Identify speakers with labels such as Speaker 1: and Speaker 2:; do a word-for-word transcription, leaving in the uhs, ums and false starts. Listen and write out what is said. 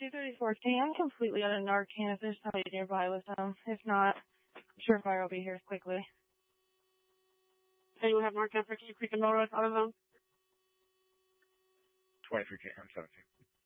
Speaker 1: two thirty-four. K, I'm completely out of Narcan if there's somebody nearby with them. If not, Surefire will be here quickly.
Speaker 2: Hey, you have Narcan for Cedar Creek and Melrose out of them?
Speaker 3: twenty-three K, I'm seventeen.